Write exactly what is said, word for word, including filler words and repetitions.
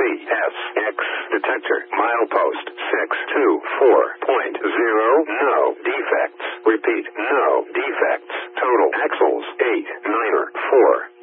S X detector milepost six two four point zero. No defects. Repeat, no defects. Total axles eight niner four.